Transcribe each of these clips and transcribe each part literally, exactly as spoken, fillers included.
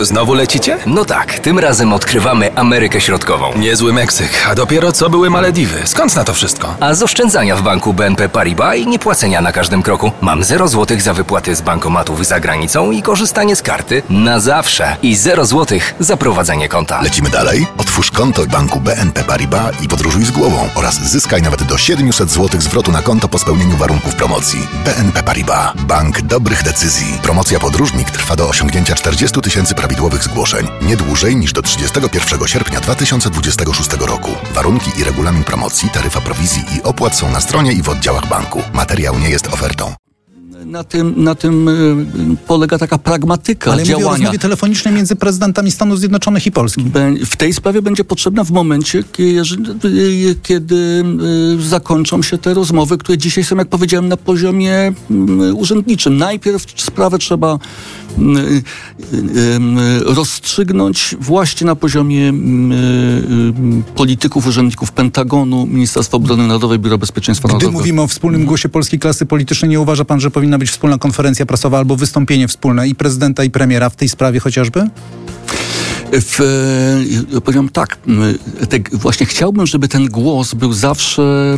Znowu lecicie? No tak, tym razem odkrywamy Amerykę Środkową. Niezły Meksyk, a dopiero co były Malediwy. Skąd na to wszystko? A z oszczędzania w banku B N P Paribas i niepłacenia na każdym kroku. Mam zero złotych za wypłaty z bankomatów za granicą i korzystanie z karty na zawsze. I zero złotych za prowadzenie konta. Lecimy dalej? Otwórz konto w banku B N P Paribas i podróżuj z głową oraz zyskaj nawet do siedemset złotych zwrotu na konto po spełnieniu warunków promocji. B N P Paribas. Bank dobrych decyzji. Promocja Podróżnik trwa do osiągnięcia czterdziestu tysięcy prawidłowych zgłoszeń. Nie dłużej niż do trzydziestego pierwszego sierpnia dwa tysiące dwudziestego szóstego roku. Warunki i regulamin promocji, taryfa prowizji i opłat są na stronie i w oddziałach banku. Materiał nie jest ofertą. Na tym, na tym polega taka pragmatyka Ale działania. Ale mówię o rozmowie telefonicznej między prezydentami Stanów Zjednoczonych i Polski. W tej sprawie będzie potrzebna w momencie, kiedy zakończą się te rozmowy, które dzisiaj są, jak powiedziałem, na poziomie urzędniczym. Najpierw sprawę trzeba rozstrzygnąć właśnie na poziomie polityków, urzędników Pentagonu, Ministerstwa Obrony Narodowej, Biura Bezpieczeństwa Narodowego. Gdy mówimy o wspólnym głosie polskiej klasy politycznej, nie uważa pan, że powinna być wspólna konferencja prasowa albo wystąpienie wspólne i prezydenta, i premiera w tej sprawie chociażby? W, powiem tak, te, właśnie chciałbym, żeby ten głos był zawsze e,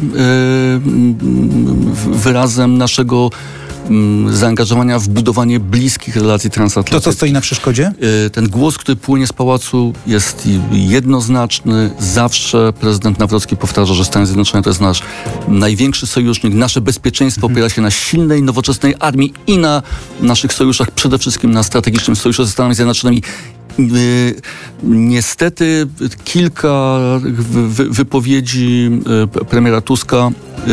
wyrazem naszego zaangażowania w budowanie bliskich relacji transatlantyckich. To, co stoi na przeszkodzie? Ten głos, który płynie z pałacu, jest jednoznaczny. Zawsze prezydent Nawrocki powtarza, że Stany Zjednoczone to jest nasz największy sojusznik. Nasze bezpieczeństwo opiera się na silnej, nowoczesnej armii i na naszych sojuszach, przede wszystkim na strategicznym sojuszu ze Stanami Zjednoczonymi. Niestety kilka wypowiedzi premiera Tuska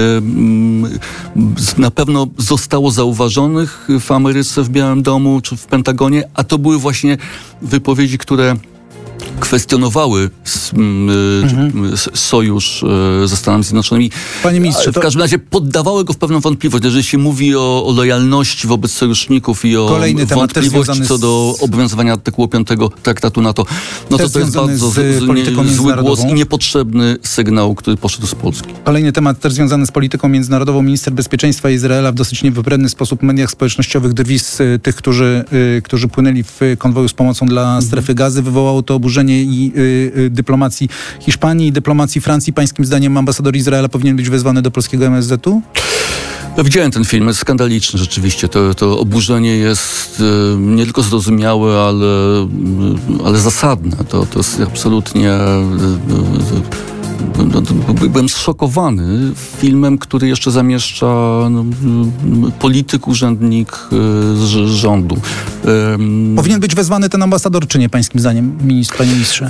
na pewno zostało zauważonych w Ameryce, w Białym Domu czy w Pentagonie, a to były właśnie wypowiedzi, które kwestionowały mhm. sojusz ze Stanami Zjednoczonymi. Panie ministrze, w każdym razie poddawały go w pewną wątpliwość. Jeżeli się mówi o, o lojalności wobec sojuszników i o Kolejny wątpliwości co do obowiązywania artykułu piątego traktatu NATO, no to to jest bardzo z, z, nie, zły głos i niepotrzebny sygnał, który poszedł z Polski. Kolejny temat też związany z polityką międzynarodową. Minister bezpieczeństwa Izraela w dosyć niewybredny sposób w mediach społecznościowych drwi z tych, którzy, którzy płynęli w konwoju z pomocą dla mhm. strefy Gazy. Wywołało to oburzenie i y, y, dyplomacji Hiszpanii i dyplomacji Francji. Pańskim zdaniem ambasador Izraela powinien być wezwany do polskiego M S Z u? Ja widziałem ten film, jest skandaliczny rzeczywiście. To, to oburzenie jest y, nie tylko zrozumiałe, ale, y, ale zasadne. To, to jest absolutnie... Y, y, No, byłem zszokowany filmem, który jeszcze zamieszcza no, polityk, urzędnik z rządu. Powinien być wezwany ten ambasador, czy nie, pańskim zdaniem, ministr, panie ministrze?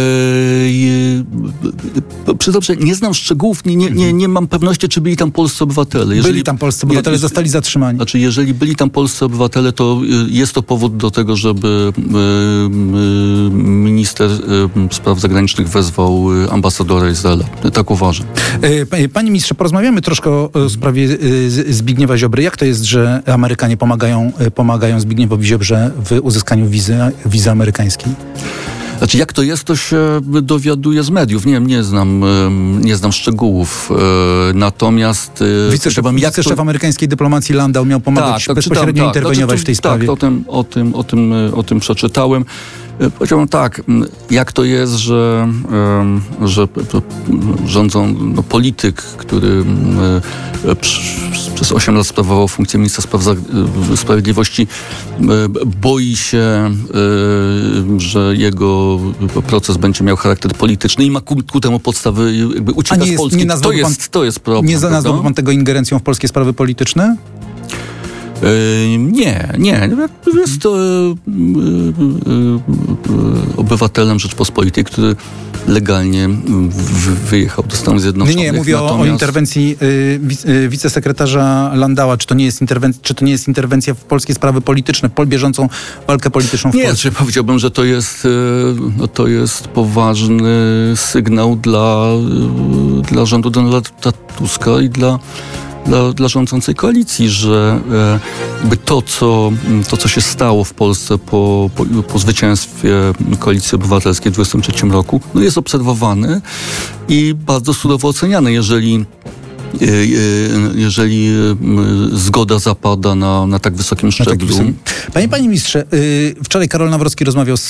Przyznam się, nie znam szczegółów, nie, nie, nie, nie mam pewności, czy byli tam polscy obywatele. Jeżeli, byli tam polscy obywatele, je, zostali zatrzymani. Znaczy, jeżeli byli tam polscy obywatele, to jest to powód do tego, żeby minister spraw zagranicznych wezwał ambasadora Izraela. Tak uważam. Panie ministrze, porozmawiamy troszkę o sprawie Zbigniewa Ziobry. Jak to jest, że Amerykanie pomagają, pomagają Zbigniewowi Ziobrze w uzyskaniu wizy, wizy amerykańskiej? Znaczy, jak to jest, to się dowiaduję z mediów. Nie, nie znam, nie znam szczegółów. Natomiast... Wiceszef, jak wiceszef to... amerykańskiej dyplomacji Landau miał pomagać tak, bezpośrednio czytam, interweniować tak, w tej sprawie. Tak, o tym, o tym, o tym, o tym przeczytałem. Powiedziałbym tak, jak to jest, że, że rządzą no, polityk, który przez osiem lat sprawował funkcję ministra spraw sprawiedliwości, boi się, że jego proces będzie miał charakter polityczny i ma ku, ku temu podstawy, jakby ucieka z Polski. To jest, pan, to jest problem. Nie nazwałby pan tego ingerencją w polskie sprawy polityczne? Yy, nie, nie. Jest to yy, yy, yy, obywatelem Rzeczpospolitej, który legalnie w, wyjechał do Stanów Zjednoczonych. Nie, nie, mówię Natomiast... o, o interwencji yy, yy, wicesekretarza Landała. Czy to, nie jest interwenc- czy to nie jest interwencja w polskie sprawy polityczne, w bieżącą walkę polityczną w nie, Polsce? Nie, powiedziałbym, że to jest, yy, no, to jest poważny sygnał dla, yy, dla rządu Donalda Tuska i dla Dla, dla rządzącej koalicji, że e, jakby to, co, to, co się stało w Polsce po, po, po zwycięstwie Koalicji Obywatelskiej w dwudziestym trzecim roku, no jest obserwowane i bardzo surowo oceniane, jeżeli jeżeli zgoda zapada na, na tak wysokim szczeblu. Panie, panie ministrze, wczoraj Karol Nawrocki rozmawiał z